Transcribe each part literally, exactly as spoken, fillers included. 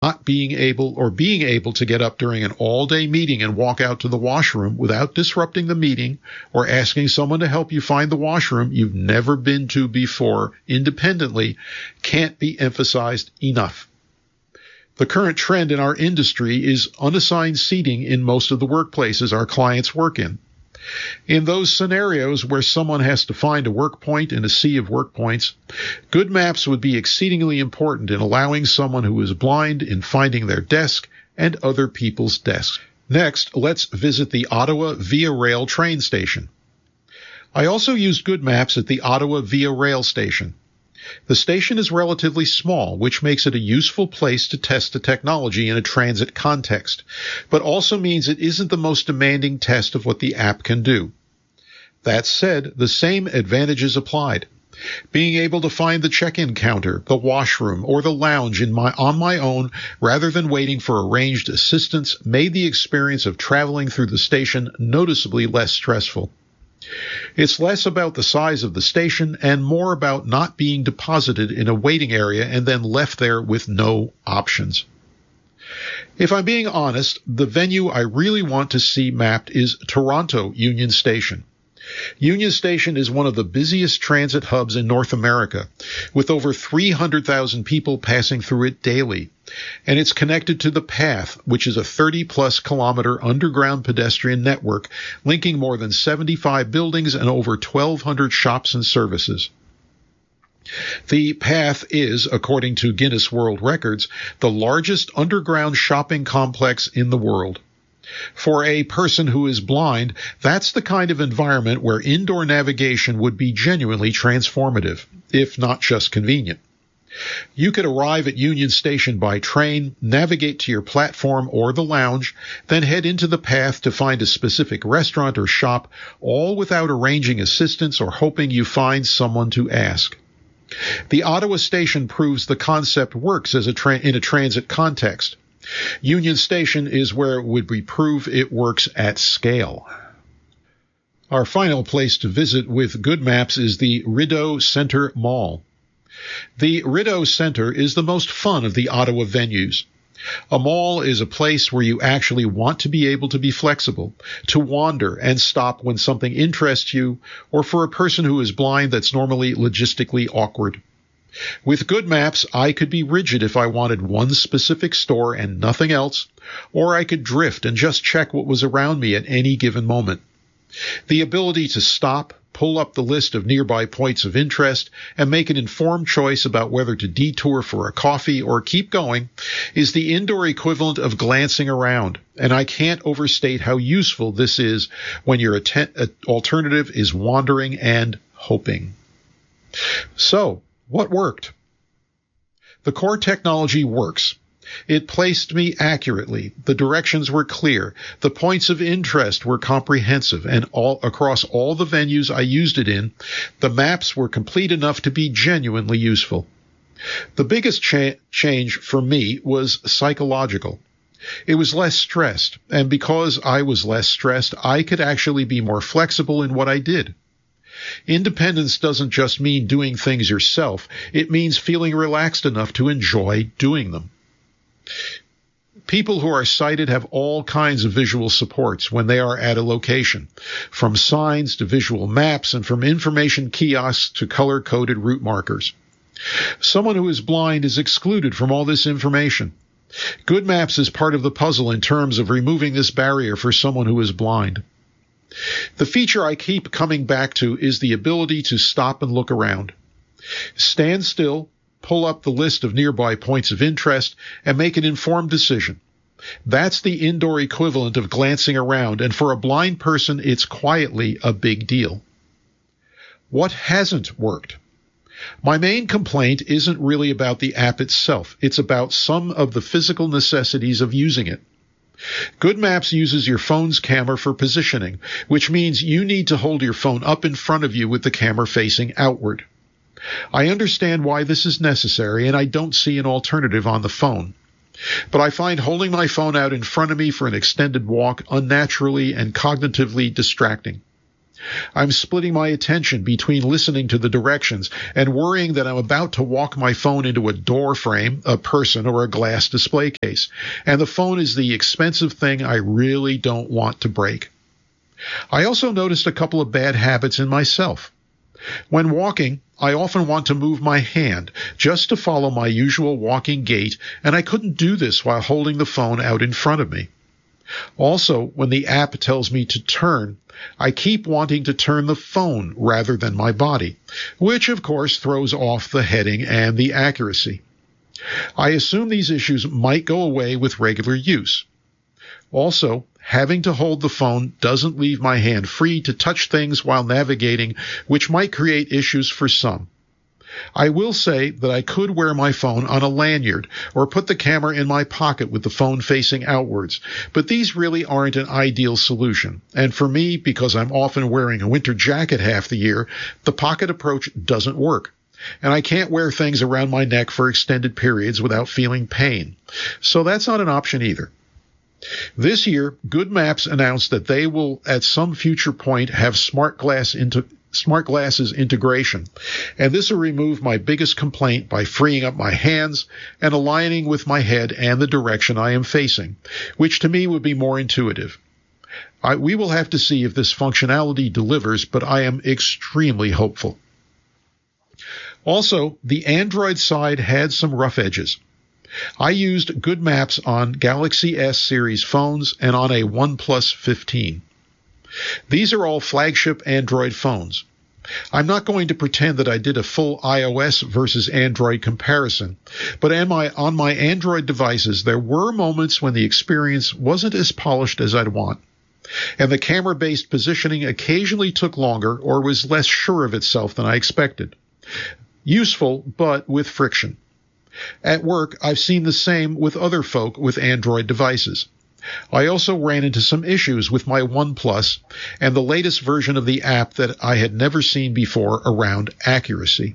not being able or being able to get up during an all-day meeting and walk out to the washroom without disrupting the meeting or asking someone to help you find the washroom you've never been to before independently can't be emphasized enough. The current trend in our industry is unassigned seating in most of the workplaces our clients work in. In those scenarios where someone has to find a work point in a sea of work points, good maps would be exceedingly important in allowing someone who is blind in finding their desk and other people's desks. Next, let's visit the Ottawa Via Rail train station. I also used good maps at the Ottawa Via Rail station. The station is relatively small, which makes it a useful place to test the technology in a transit context, but also means it isn't the most demanding test of what the app can do. That said, the same advantages applied. Being able to find the check-in counter, the washroom, or the lounge in my, on my own rather than waiting for arranged assistance made the experience of traveling through the station noticeably less stressful. It's less about the size of the station and more about not being deposited in a waiting area and then left there with no options. If I'm being honest, the venue I really want to see mapped is Toronto Union Station. Union Station is one of the busiest transit hubs in North America, with over three hundred thousand people passing through it daily, and it's connected to the Path, which is a thirty-plus kilometer underground pedestrian network linking more than seventy-five buildings and over twelve hundred shops and services. The Path is, according to Guinness World Records, the largest underground shopping complex in the world. For a person who is blind, that's the kind of environment where indoor navigation would be genuinely transformative, if not just convenient. You could arrive at Union Station by train, navigate to your platform or the lounge, then head into the Path to find a specific restaurant or shop, all without arranging assistance or hoping you find someone to ask. The Ottawa station proves the concept works as a tra- in a transit context. Union Station is where it would be proof it works at scale. Our final place to visit with good maps is the Rideau Centre Mall. The Rideau Centre is the most fun of the Ottawa venues. A mall is a place where you actually want to be able to be flexible, to wander and stop when something interests you, or for a person who is blind that's normally logistically awkward. With good maps, I could be rigid if I wanted one specific store and nothing else, or I could drift and just check what was around me at any given moment. The ability to stop, pull up the list of nearby points of interest, and make an informed choice about whether to detour for a coffee or keep going is the indoor equivalent of glancing around, and I can't overstate how useful this is when your att- alternative is wandering and hoping. So, what worked? The core technology works. It placed me accurately. The directions were clear. The points of interest were comprehensive, and all across all the venues I used it in, the maps were complete enough to be genuinely useful. The biggest cha- change for me was psychological. It was less stressed, and because I was less stressed, I could actually be more flexible in what I did. Independence doesn't just mean doing things yourself. It means feeling relaxed enough to enjoy doing them. People who are sighted have all kinds of visual supports when they are at a location, from signs to visual maps and from information kiosks to color-coded route markers. Someone who is blind is excluded from all this information. Good Maps is part of the puzzle in terms of removing this barrier for someone who is blind. The feature I keep coming back to is the ability to stop and look around. Stand still, pull up the list of nearby points of interest, and make an informed decision. That's the indoor equivalent of glancing around, and for a blind person, it's quietly a big deal. What hasn't worked? My main complaint isn't really about the app itself. It's about some of the physical necessities of using it. Good Maps uses your phone's camera for positioning, which means you need to hold your phone up in front of you with the camera facing outward. I understand why this is necessary, and I don't see an alternative on the phone. But I find holding my phone out in front of me for an extended walk unnaturally and cognitively distracting. I'm splitting my attention between listening to the directions and worrying that I'm about to walk my phone into a door frame, a person, or a glass display case, and the phone is the expensive thing I really don't want to break. I also noticed a couple of bad habits in myself. When walking, I often want to move my hand just to follow my usual walking gait, and I couldn't do this while holding the phone out in front of me. Also, when the app tells me to turn, I keep wanting to turn the phone rather than my body, which of course throws off the heading and the accuracy. I assume these issues might go away with regular use. Also, having to hold the phone doesn't leave my hand free to touch things while navigating, which might create issues for some. I will say that I could wear my phone on a lanyard or put the camera in my pocket with the phone facing outwards, but these really aren't an ideal solution. And for me, because I'm often wearing a winter jacket half the year, the pocket approach doesn't work. And I can't wear things around my neck for extended periods without feeling pain. So that's not an option either. This year, Good Maps announced that they will at some future point have smart glass into smart glasses integration, and this will remove my biggest complaint by freeing up my hands and aligning with my head and the direction I am facing, which to me would be more intuitive. I, we will have to see if this functionality delivers, but I am extremely hopeful. Also, the Android side had some rough edges. I used Good Maps on Galaxy S series phones and on a OnePlus fifteen. These are all flagship Android phones. I'm not going to pretend that I did a full iOS versus Android comparison, but on my, on my Android devices, there were moments when the experience wasn't as polished as I'd want, and the camera-based positioning occasionally took longer or was less sure of itself than I expected. Useful, but with friction. At work, I've seen the same with other folk with Android devices. I also ran into some issues with my OnePlus and the latest version of the app that I had never seen before around accuracy.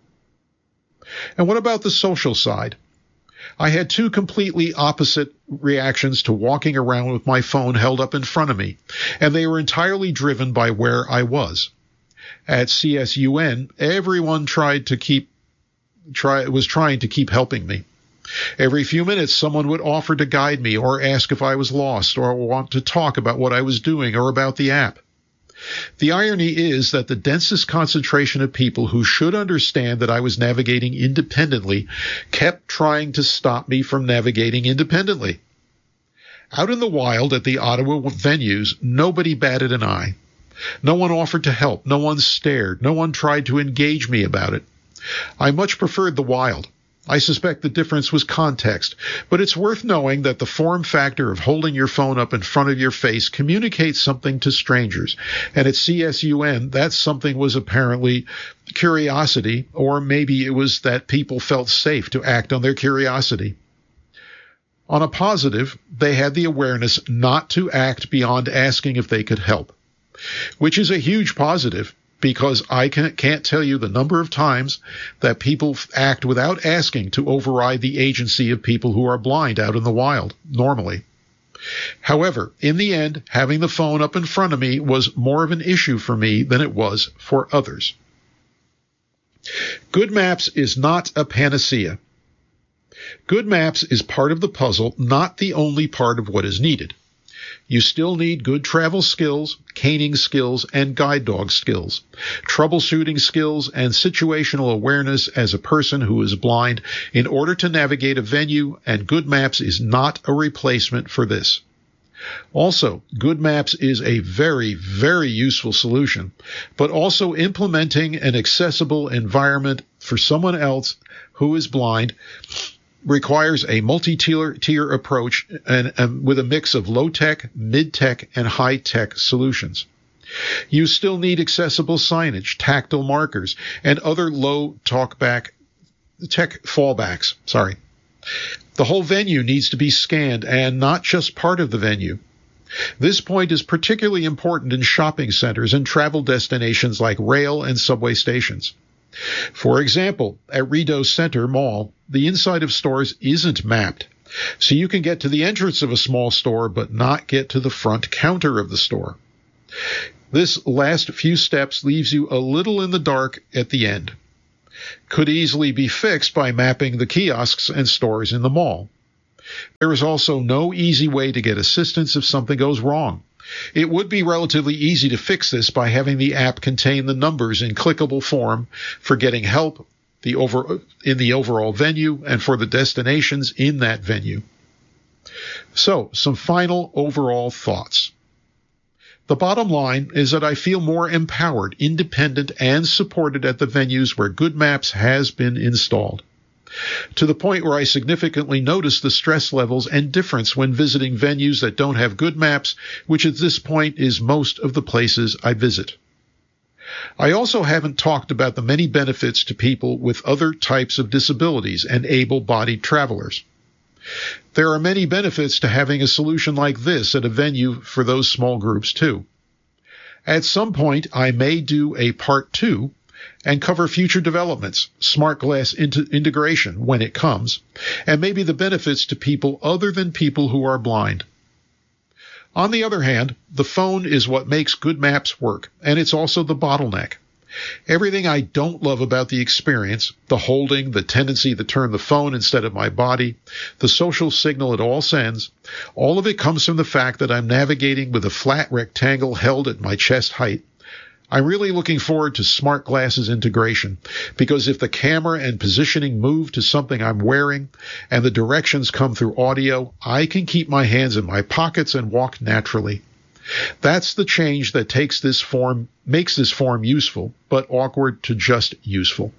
And what about the social side? I had two completely opposite reactions to walking around with my phone held up in front of me, and they were entirely driven by where I was. At C S U N, everyone tried to keep try was trying to keep helping me. Every few minutes, someone would offer to guide me or ask if I was lost or want to talk about what I was doing or about the app. The irony is that the densest concentration of people who should understand that I was navigating independently kept trying to stop me from navigating independently. Out in the wild at the Ottawa venues, nobody batted an eye. No one offered to help. No one stared. No one tried to engage me about it. I much preferred the wild. I suspect the difference was context, but it's worth knowing that the form factor of holding your phone up in front of your face communicates something to strangers, and at C S U N, that something was apparently curiosity, or maybe it was that people felt safe to act on their curiosity. On a positive, they had the awareness not to act beyond asking if they could help, which is a huge positive. Because I can't tell you the number of times that people act without asking to override the agency of people who are blind out in the wild, normally. However, in the end, having the phone up in front of me was more of an issue for me than it was for others. Good Maps is not a panacea. Good Maps is part of the puzzle, not the only part of what is needed. You still need good travel skills, caning skills, and guide dog skills, troubleshooting skills, and situational awareness as a person who is blind in order to navigate a venue, and Good Maps is not a replacement for this. Also, Good Maps is a very, very useful solution, but also implementing an accessible environment for someone else who is blind requires a multi-tier tier approach and, and with a mix of low-tech, mid-tech, and high-tech solutions. You still need accessible signage, tactile markers, and other low talkback tech fallbacks. Sorry. The whole venue needs to be scanned and not just part of the venue. This point is particularly important in shopping centers and travel destinations like rail and subway stations. For example, at Rideau Center Mall, the inside of stores isn't mapped, so you can get to the entrance of a small store but not get to the front counter of the store. This last few steps leaves you a little in the dark at the end. Could easily be fixed by mapping the kiosks and stores in the mall. There is also no easy way to get assistance if something goes wrong. It would be relatively easy to fix this by having the app contain the numbers in clickable form for getting help the over, in the overall venue and for the destinations in that venue. So, some final overall thoughts. The bottom line is that I feel more empowered, independent, and supported at the venues where Good Maps has been installed, to the point where I significantly notice the stress levels and difference when visiting venues that don't have Good Maps, which at this point is most of the places I visit. I also haven't talked about the many benefits to people with other types of disabilities and able-bodied travelers. There are many benefits to having a solution like this at a venue for those small groups too. At some point, I may do a part two and cover future developments, smart glass integration when it comes, and maybe the benefits to people other than people who are blind. On the other hand, the phone is what makes Good Maps work, and it's also the bottleneck. Everything I don't love about the experience, the holding, the tendency to turn the phone instead of my body, the social signal it all sends, all of it comes from the fact that I'm navigating with a flat rectangle held at my chest height. I'm really looking forward to smart glasses integration, because if the camera and positioning move to something I'm wearing and the directions come through audio, I can keep my hands in my pockets and walk naturally. That's the change that takes this form, makes this form useful, but awkward to just useful.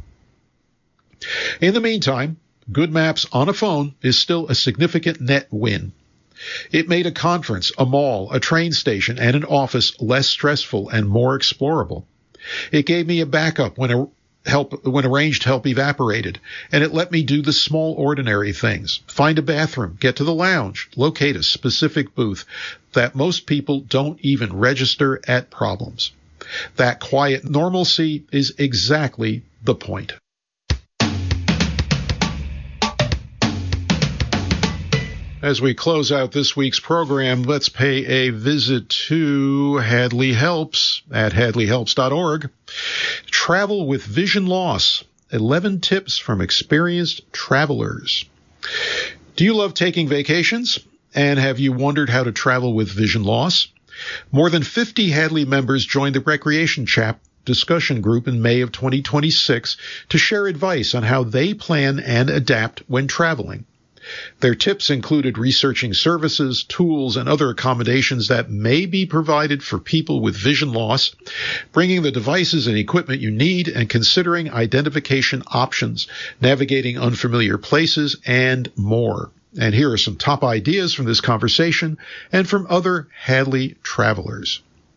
In the meantime, Good Maps on a phone is still a significant net win. It made a conference, a mall, a train station, and an office less stressful and more explorable. It gave me a backup when a help when arranged help evaporated, and it let me do the small ordinary things. Find a bathroom, get to the lounge, locate a specific booth that most people don't even register at problems. That quiet normalcy is exactly the point. As we close out this week's program, let's pay a visit to Hadley Helps at hadley helps dot org. Travel with vision loss, eleven tips from experienced travelers. Do you love taking vacations? And have you wondered how to travel with vision loss? More than fifty Hadley members joined the Recreation Chat discussion group in May of twenty twenty-six to share advice on how they plan and adapt when traveling. Their tips included researching services, tools, and other accommodations that may be provided for people with vision loss, bringing the devices and equipment you need, and considering identification options, navigating unfamiliar places, and more. And here are some top ideas from this conversation and from other Hadley travelers.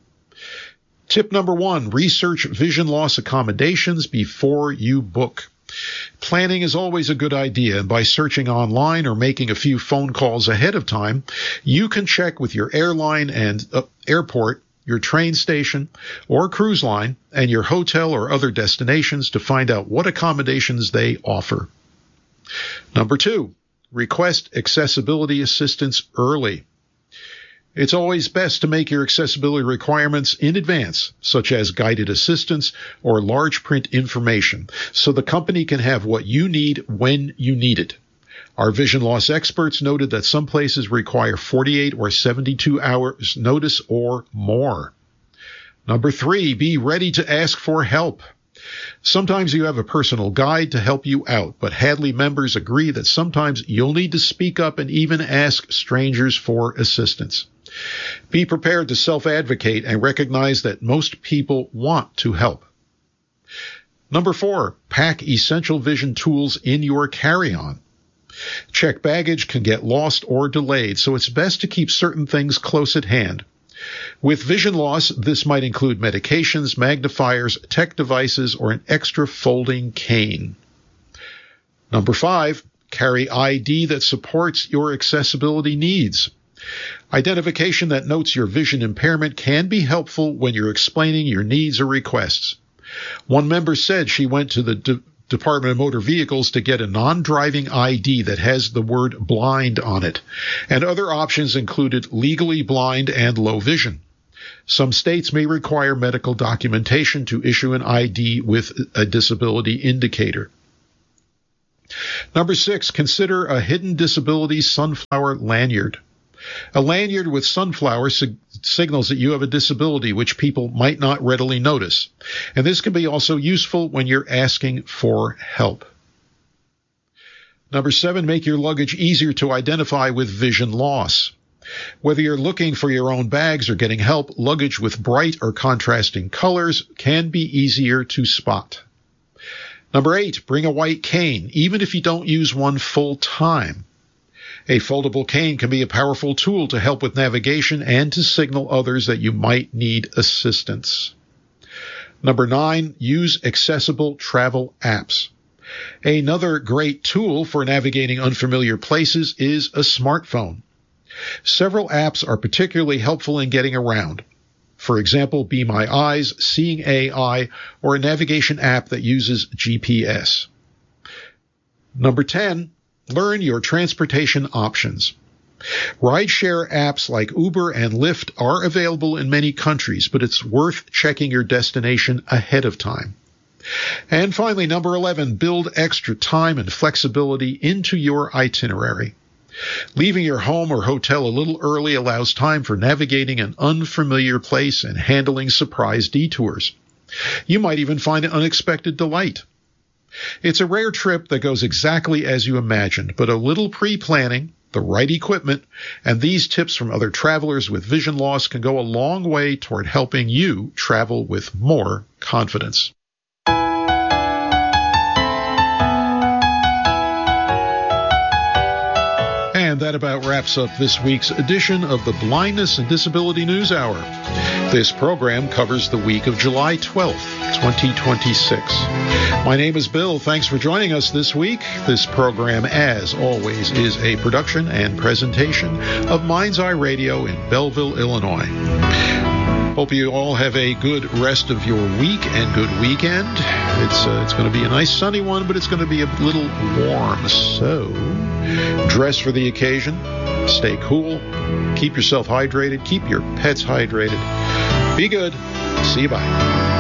Tip number one, research vision loss accommodations before you book. Planning is always a good idea, and by searching online or making a few phone calls ahead of time, you can check with your airline and uh, airport, your train station or cruise line, and your hotel or other destinations to find out what accommodations they offer. Number two, request accessibility assistance early. It's always best to make your accessibility requirements in advance, such as guided assistance or large print information, so the company can have what you need when you need it. Our vision loss experts noted that some places require forty-eight or seventy-two hours notice or more. Number three, be ready to ask for help. Sometimes you have a personal guide to help you out, but Hadley members agree that sometimes you'll need to speak up and even ask strangers for assistance. Be prepared to self-advocate and recognize that most people want to help. Number four, pack essential vision tools in your carry-on. Checked baggage can get lost or delayed, so it's best to keep certain things close at hand. With vision loss, this might include medications, magnifiers, tech devices, or an extra folding cane. Number five, carry I D that supports your accessibility needs. Identification that notes your vision impairment can be helpful when you're explaining your needs or requests. One member said she went to the De- Department of Motor Vehicles to get a non-driving I D that has the word blind on it, and other options included legally blind and low vision. Some states may require medical documentation to issue an I D with a disability indicator. Number six, consider a hidden disability sunflower lanyard. A lanyard with sunflower sig- signals that you have a disability which people might not readily notice. And this can be also useful when you're asking for help. Number seven, make your luggage easier to identify with vision loss. Whether you're looking for your own bags or getting help, luggage with bright or contrasting colors can be easier to spot. Number eight, bring a white cane, even if you don't use one full time. A foldable cane can be a powerful tool to help with navigation and to signal others that you might need assistance. Number nine, use accessible travel apps. Another great tool for navigating unfamiliar places is a smartphone. Several apps are particularly helpful in getting around. For example, Be My Eyes, Seeing A I, or a navigation app that uses G P S. Number ten, learn your transportation options. Rideshare apps like Uber and Lyft are available in many countries, but it's worth checking your destination ahead of time. And finally, number eleven, build extra time and flexibility into your itinerary. Leaving your home or hotel a little early allows time for navigating an unfamiliar place and handling surprise detours. You might even find an unexpected delight. It's a rare trip that goes exactly as you imagined, but a little pre-planning, the right equipment, and these tips from other travelers with vision loss can go a long way toward helping you travel with more confidence. And that about wraps up this week's edition of the Blindness and Disability News Hour. This program covers the week of July twelfth, twenty twenty-six. My name is Bill. Thanks for joining us this week. This program, as always, is a production and presentation of Mind's Eye Radio in Belleville, Illinois. Hope you all have a good rest of your week and good weekend. It's uh, it's going to be a nice sunny one, but it's going to be a little warm. So dress for the occasion. Stay cool. Keep yourself hydrated. Keep your pets hydrated. Be good. See you. Bye.